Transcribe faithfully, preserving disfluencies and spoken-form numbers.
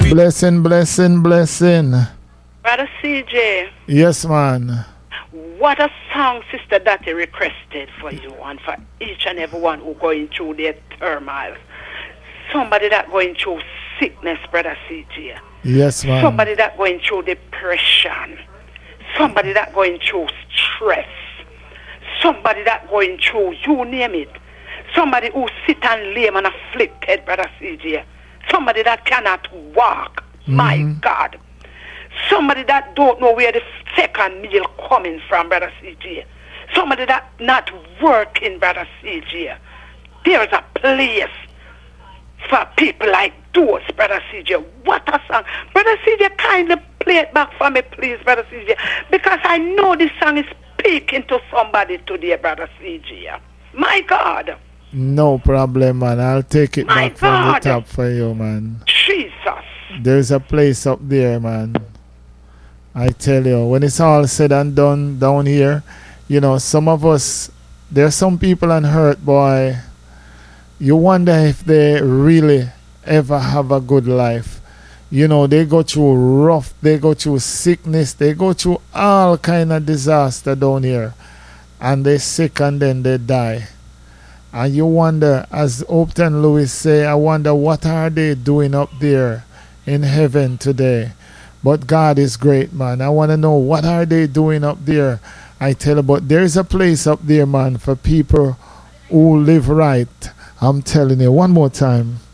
Blessing, blessing, blessing. Brother C J. Yes, man. What a song Sister Dottie requested for you and for each and every one who going through their turmoil. Somebody that going through sickness, Brother C J. Yes, man. Somebody that going through depression. Somebody that going through stress. Somebody that going through, you name it. Somebody who sit and lame and afflicted, Brother C J. Somebody that cannot walk. Mm-hmm. My God. Somebody that don't know where the second meal coming from, Brother C J. Somebody that not working, Brother C J. There is a place for people like those, Brother C J. What a song. Brother C J, kindly play it back for me, please, Brother C J. Because I know this song is speaking to somebody today, Brother C J. My God. No problem, man. I'll take it My back from the God. top for you, man. Jesus. There's a place up there, man. I tell you, when it's all said and done down here, you know, some of us, there's some people on hurt, boy. You wonder if they really ever have a good life. You know, they go through rough, they go through sickness, they go through all kind of disaster down here. And they sick and then they die. And you wonder, as Upton Lewis say, I wonder what are they doing up there in heaven today. But God is great, man. I want to know what are they doing up there. I tell you, but there's a place up there, man, for people who live right. I'm telling you one more time.